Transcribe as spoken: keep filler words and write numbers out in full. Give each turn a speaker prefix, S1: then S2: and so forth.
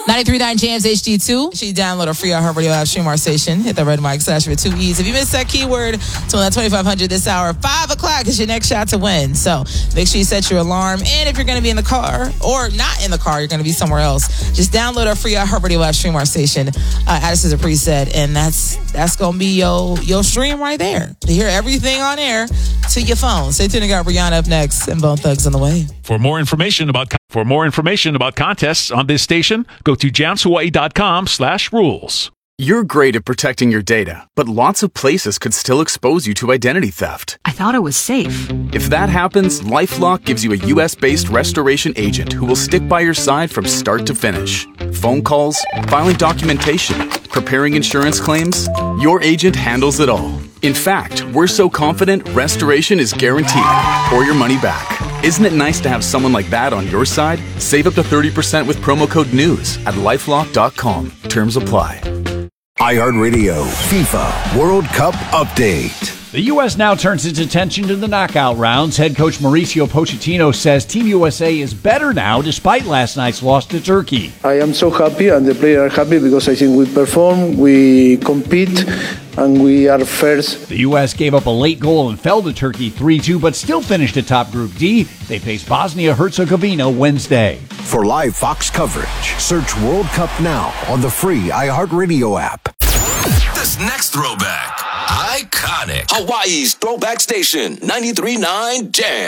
S1: ninety-three point nine Jams H D two. She download a free iHeartRadio app, stream our station. Hit the red mic slash with two E's. If you missed that keyword, to win that twenty-five hundred this hour, five o'clock is your next shot to win. So make sure you set your alarm. And if you're going to be in the car or not in the car, you're going to be somewhere else, just download our free iHeartRadio app, stream our station. Uh, add us as a preset. And that's that's going to be your, your stream right there. To hear everything on air to your phone. Stay tuned. I got Rihanna up next and Bone Thugs on the way.
S2: For more information about for more information about contests on this station, go to jams hawaii dot com slash rules.
S3: You're great at protecting your data, but lots of places could still expose you to identity theft.
S4: I thought it was safe.
S3: If that happens, LifeLock gives you a U S-based restoration agent who will stick by your side from start to finish. Phone calls, filing documentation, preparing insurance claims, your agent handles it all. In fact, we're so confident restoration is guaranteed or your money back. Isn't it nice to have someone like that on your side? Save up to thirty percent with promo code NEWS at lifelock dot com. Terms apply.
S5: iHeartRadio FIFA World Cup Update.
S6: The U S now turns its attention to the knockout rounds. Head coach Mauricio Pochettino says Team U S A is better now despite last night's loss to Turkey.
S7: I am so happy and the players are happy because I think we perform, we compete, and we are first.
S6: The U S gave up a late goal and fell to Turkey three two, but still finished atop Group D. They face Bosnia-Herzegovina Wednesday.
S5: For live Fox coverage, search World Cup now on the free iHeartRadio app.
S8: This next throwback, iconic. Hawaii's throwback station, ninety-three point nine Jam.